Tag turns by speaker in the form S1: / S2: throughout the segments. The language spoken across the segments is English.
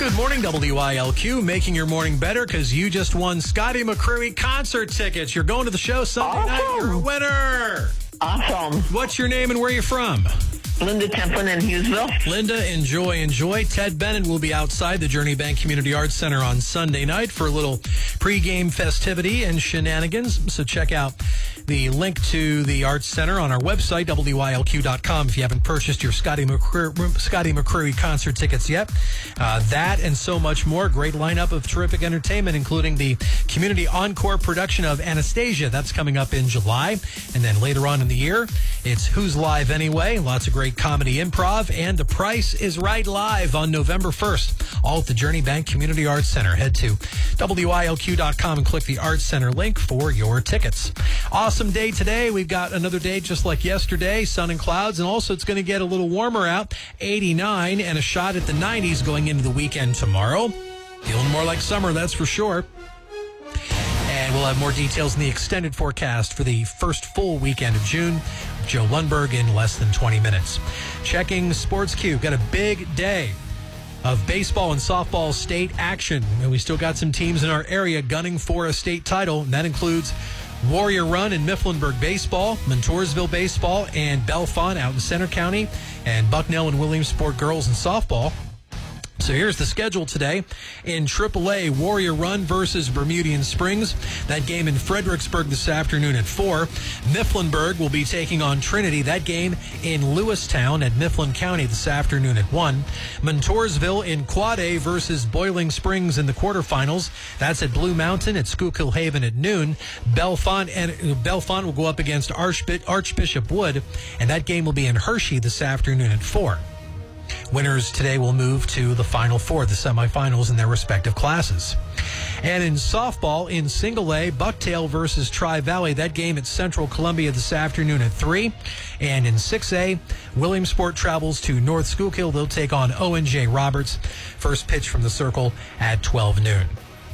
S1: Good morning, WILQ, making your morning better because you just won Scotty McCreery concert tickets. You're going to the show Sunday night. You're a winner.
S2: Awesome.
S1: What's your name and where you're from?
S2: Linda Templin in Hughesville.
S1: Linda, enjoy. Ted Bennett will be outside the Journey Bank Community Arts Center on Sunday night for a little pregame festivity and shenanigans. So check out the link to the Arts Center on our website, WILQ.com, if you haven't purchased your Scotty McCreery concert tickets yet. That and so much more. Great lineup of terrific entertainment, including the community encore production of Anastasia. That's coming up in July. And then later on in the year, it's Who's Live Anyway? Lots of great comedy improv. And The Price is Right live on November 1st, all at the Journey Bank Community Arts Center. Head to WILQ.com and click the Arts Center link for your tickets. Awesome day today. We've got another day just like yesterday, sun and clouds, and also it's going to get a little warmer out, 89, and a shot at the 90s going into the weekend tomorrow. Feeling more like summer, that's for sure. And we'll have more details in the extended forecast for the first full weekend of June. Joe Lundberg in less than 20 minutes. Checking Sports Q. Got a big day of baseball and softball state action. And we still got some teams in our area gunning for a state title, and that includes Warrior Run in Mifflinburg baseball, Montoursville baseball, and Bellefonte out in Center County, and Bucknell and Williamsport girls in softball. So here's the schedule today. In AAA, Warrior Run versus Bermudian Springs. That game in Fredericksburg this afternoon at 4. Mifflinburg will be taking on Trinity. That game in Lewistown at Mifflin County this afternoon at 1. Montoursville in Quad A versus Boiling Springs in the quarterfinals. That's at Blue Mountain at Schuylkill Haven at noon. Bellefonte will go up against Archbishop Wood, and that game will be in Hershey this afternoon at 4. Winners today will move to the Final Four, the semifinals in their respective classes. And in softball, in Single A, Bucktail versus Tri-Valley. That game at Central Columbia this afternoon at 3. And in 6A, Williamsport travels to North Schuylkill. They'll take on O&J Roberts. First pitch from the Circle at 12 noon.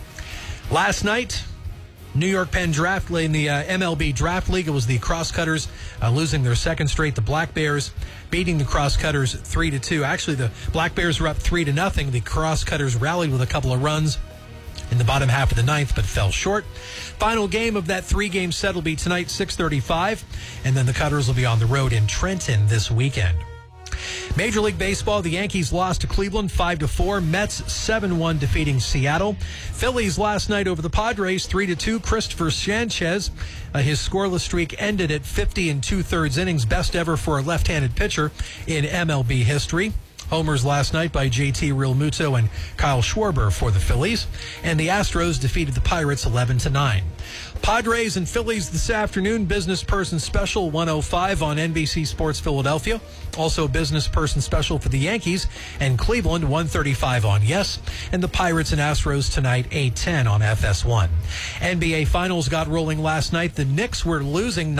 S1: Last night, New York Penn Draft in the MLB Draft League. It was the Crosscutters losing their second straight. The Black Bears beating the Crosscutters 3-2. Actually, the Black Bears were up 3-0. The Crosscutters rallied with a couple of runs in the bottom half of the ninth, but fell short. Final game of that three-game set will be tonight, 6:35, and then the Cutters will be on the road in Trenton this weekend. Major League Baseball, the Yankees lost to Cleveland 5-4. Mets 7-1 defeating Seattle. Phillies last night over the Padres 3-2. Christopher Sanchez, his scoreless streak ended at 50 2/3 innings, best ever for a left-handed pitcher in MLB history. Homers last night by JT Realmuto and Kyle Schwarber for the Phillies. And the Astros defeated the Pirates 11-9. Padres and Phillies this afternoon, Business Person Special 105 on NBC Sports Philadelphia. Also Business Person Special for the Yankees and Cleveland 135 on Yes. And the Pirates and Astros tonight 8:10 on FS1. NBA Finals got rolling last night. The Knicks were losing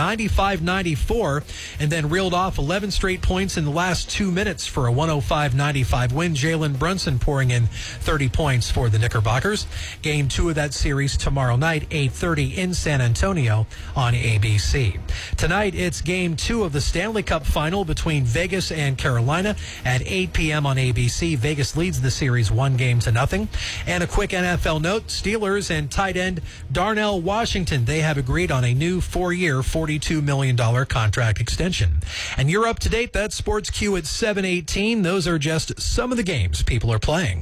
S1: 95-94 and then reeled off 11 straight points in the last 2 minutes for a 105-95 win. Jalen Brunson pouring in 30 points for the Knickerbockers. Game 2 of that series tomorrow night, 8:30 in San Antonio on ABC. Tonight, it's Game 2 of the Stanley Cup Final between Vegas and Carolina at 8 p.m. on ABC. Vegas leads the series 1-0. And a quick NFL note, Steelers and tight end Darnell Washington, they have agreed on a new 4-year, $42 million contract extension. And you're up to date. That's Sports Q at 7:18. Those are just some of the games people are playing.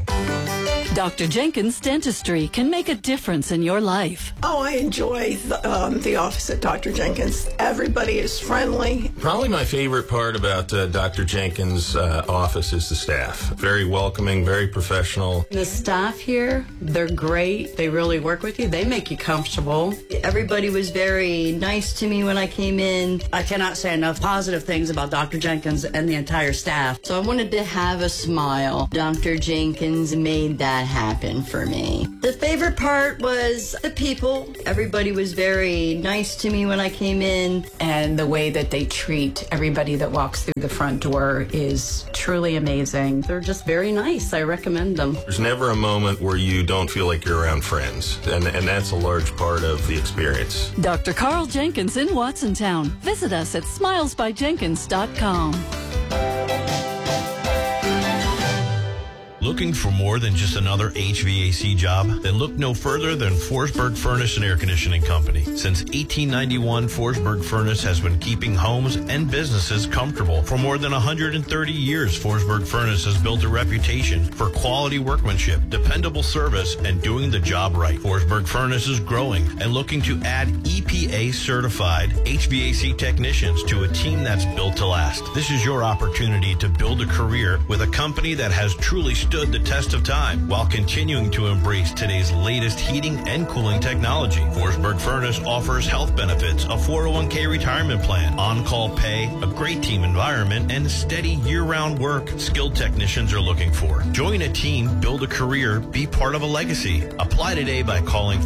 S3: Dr. Jenkins Dentistry can make a difference in your life.
S4: Oh, I enjoy the office at Dr. Jenkins. Everybody is friendly.
S5: Probably my favorite part about Dr. Jenkins' office is the staff. Very welcoming, very professional.
S6: The staff here, they're great. They really work with you. They make you comfortable.
S7: Everybody was very nice to me when I came in.
S6: I cannot say enough positive things about Dr. Jenkins and the entire staff.
S7: So I wanted to have a smile. Dr. Jenkins made that happen for me. The favorite part was the people. Everybody was very nice to me when I came in.
S8: And the way that they treat everybody that walks through the front door is truly amazing.
S6: They're just very nice. I recommend them.
S5: There's never a moment where you don't feel like you're around friends, and that's a large part of the experience.
S3: Dr. Carl Jenkins in Watsontown. Visit us at smilesbyjenkins.com.
S9: Looking for more than just another HVAC job? Then look no further than Forsberg Furnace and Air Conditioning Company. Since 1891, Forsberg Furnace has been keeping homes and businesses comfortable. For more than 130 years, Forsberg Furnace has built a reputation for quality workmanship, dependable service, and doing the job right. Forsberg Furnace is growing and looking to add EPA-certified HVAC technicians to a team that's built to last. This is your opportunity to build a career with a company that has truly stood the test of time while continuing to embrace today's latest heating and cooling technology. Forsberg Furnace offers health benefits, a 401k retirement plan, on-call pay, a great team environment, and steady year-round work skilled technicians are looking for. Join a team, build a career, be part of a legacy. Apply today by calling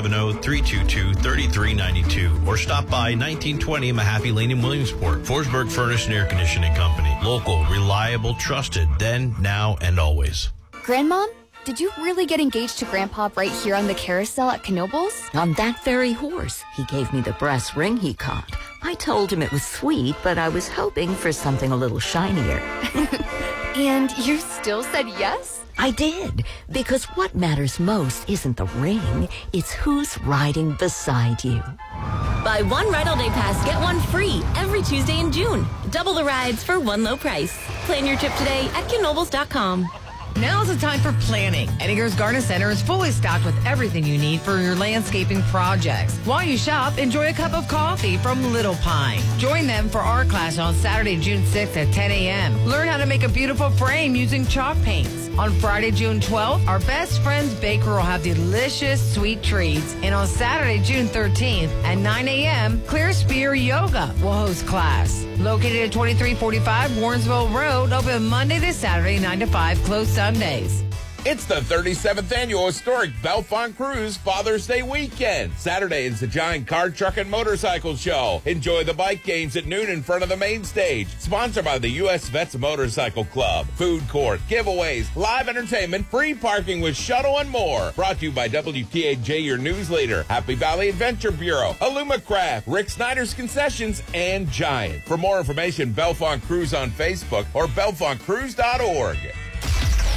S9: 570-322-3392 or stop by 1920 Mahaffey Lane in Williamsport. Forsberg Furnace and Air Conditioning Company. Local, reliable, trusted, then, now, and always.
S10: Grandmom, did you really get engaged to Grandpa right here on the carousel at Knoebels?
S11: On that very horse. He gave me the brass ring he caught. I told him it was sweet, but I was hoping for something a little shinier.
S10: And you still said yes?
S11: I did, because what matters most isn't the ring, it's who's riding beside you.
S12: Buy one Ride All Day Pass, get one free every Tuesday in June. Double the rides for one low price. Plan your trip today at knoebels.com.
S13: Now's the time for planning. Edinger's Garden Center is fully stocked with everything you need for your landscaping projects. While you shop, enjoy a cup of coffee from Little Pine. Join them for art class on Saturday, June 6th at 10 a.m. Learn how to make a beautiful frame using chalk paints. On Friday, June 12th, our Best Friends Baker will have delicious sweet treats. And on Saturday, June 13th at 9 a.m., Clear Spear Yoga will host class. Located at 2345 Warrensville Road, open Monday to Saturday, 9 to 5, closed Sundays.
S14: It's the 37th annual historic Bellefonte Cruise Father's Day weekend. Saturday is the giant car, truck, and motorcycle show. Enjoy the bike games at noon in front of the main stage. Sponsored by the U.S. Vets Motorcycle Club. Food court, giveaways, live entertainment, free parking with shuttle, and more. Brought to you by WTAJ, your news leader, Happy Valley Adventure Bureau, Alumacraft, Rick Snyder's Concessions, and Giant. For more information, Bellefonte Cruise on Facebook or BellefonteCruise.org.